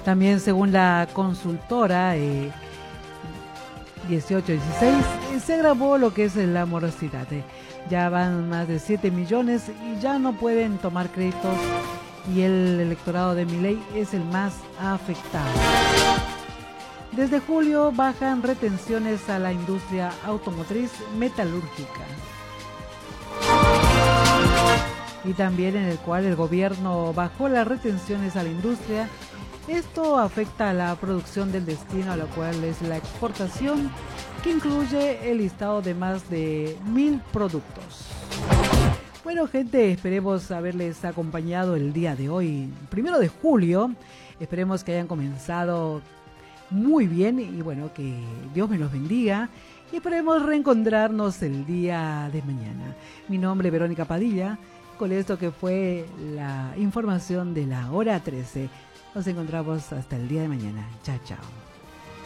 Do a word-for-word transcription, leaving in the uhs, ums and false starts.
También según la consultora eh, dieciocho dieciséis eh, se agravó lo que es la morosidad. Eh. Ya van más de siete millones y ya no pueden tomar créditos y el electorado de Milei es el más afectado. Desde julio bajan retenciones a la industria automotriz metalúrgica. Y también en el cual el gobierno bajó las retenciones a la industria. Esto afecta a la producción del destino, a lo cual es la exportación, que incluye el listado de más de mil productos. Bueno, gente, esperemos haberles acompañado el día de hoy, primero de julio. Esperemos que hayan comenzado muy bien y bueno, que Dios me los bendiga. Y esperemos reencontrarnos el día de mañana. Mi nombre es Verónica Padilla. Con esto que fue la información de la hora trece. Nos encontramos hasta el día de mañana. Chao, chao.